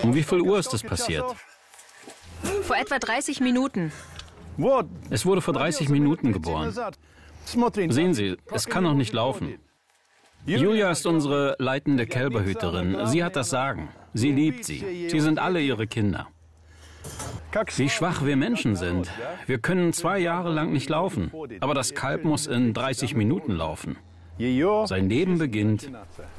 Um wie viel Uhr ist es passiert? Vor etwa 30 Minuten. Es wurde vor 30 Minuten geboren. Sehen Sie, es kann noch nicht laufen. Julia ist unsere leitende Kälberhüterin. Sie hat das Sagen. Sie liebt sie. Sie sind alle ihre Kinder. Wie schwach wir Menschen sind. Wir können 2 Jahre lang nicht laufen. Aber das Kalb muss in 30 Minuten laufen. Sein Leben beginnt.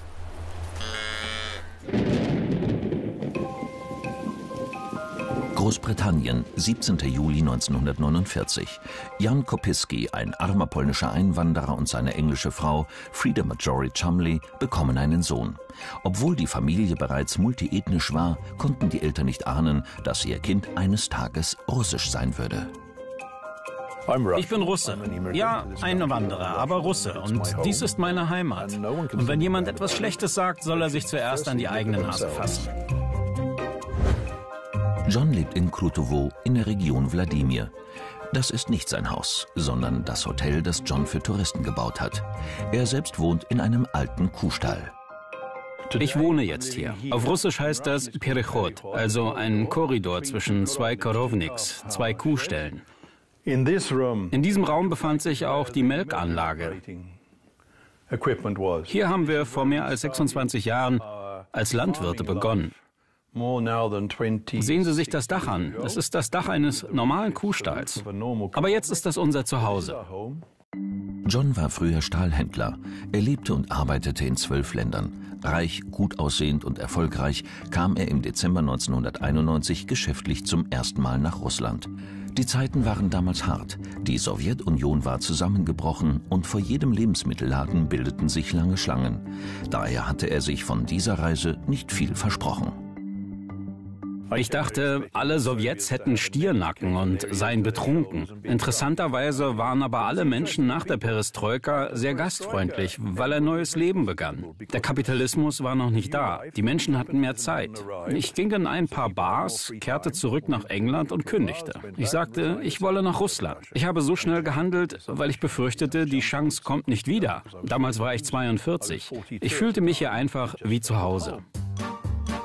Großbritannien, 17. Juli 1949. Jan Kopiski, ein armer polnischer Einwanderer, und seine englische Frau Frida Marjorie Chumley bekommen einen Sohn. Obwohl die Familie bereits multiethnisch war, konnten die Eltern nicht ahnen, dass ihr Kind eines Tages russisch sein würde. Ich bin Russe. Ja, ein Wanderer, aber Russe. Und dies ist meine Heimat. Und wenn jemand etwas Schlechtes sagt, soll er sich zuerst an die eigene Nase fassen. John lebt in Krutowo in der Region Wladimir. Das ist nicht sein Haus, sondern das Hotel, das John für Touristen gebaut hat. Er selbst wohnt in einem alten Kuhstall. Ich wohne jetzt hier. Auf Russisch heißt das Переход, also ein Korridor zwischen 2 Korovniks, 2 Kuhställen. In diesem Raum befand sich auch die Melkanlage. Hier haben wir vor mehr als 26 Jahren als Landwirte begonnen. Sehen Sie sich das Dach an. Das ist das Dach eines normalen Kuhstalls. Aber jetzt ist das unser Zuhause. John war früher Stahlhändler. Er lebte und arbeitete in 12 Ländern. Reich, gut aussehend und erfolgreich kam er im Dezember 1991 geschäftlich zum ersten Mal nach Russland. Die Zeiten waren damals hart. Die Sowjetunion war zusammengebrochen und vor jedem Lebensmittelladen bildeten sich lange Schlangen. Daher hatte er sich von dieser Reise nicht viel versprochen. Ich dachte, alle Sowjets hätten Stiernacken und seien betrunken. Interessanterweise waren aber alle Menschen nach der Perestroika sehr gastfreundlich, weil ein neues Leben begann. Der Kapitalismus war noch nicht da. Die Menschen hatten mehr Zeit. Ich ging in ein paar Bars, kehrte zurück nach England und kündigte. Ich sagte, ich wolle nach Russland. Ich habe so schnell gehandelt, weil ich befürchtete, die Chance kommt nicht wieder. Damals war ich 42. Ich fühlte mich hier einfach wie zu Hause.